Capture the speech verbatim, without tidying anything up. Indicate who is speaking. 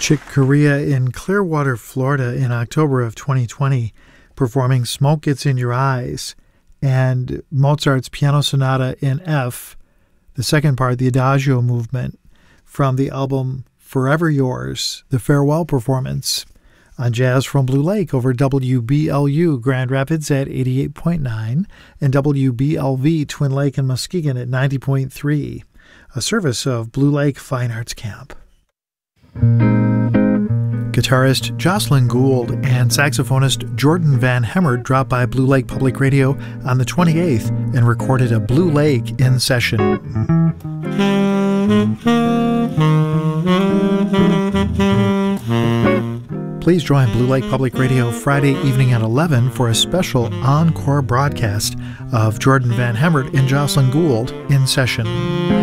Speaker 1: Chick Corea in Clearwater, Florida in October of twenty twenty, performing Smoke Gets in Your Eyes, and Mozart's Piano Sonata in F, the second part, the Adagio movement, from the album Forever Yours, the farewell performance, on Jazz from Blue Lake over W B L U Grand Rapids at eighty-eight point nine and W B L V Twin Lake and Muskegon at ninety point three, a service of Blue Lake Fine Arts Camp. Guitarist Jocelyn Gould and saxophonist Jordan Van Hemert dropped by Blue Lake Public Radio on the twenty-eighth and recorded a Blue Lake in session. Please join Blue Lake Public Radio Friday evening at eleven for a special encore broadcast of Jordan Van Hemert and Jocelyn Gould in session.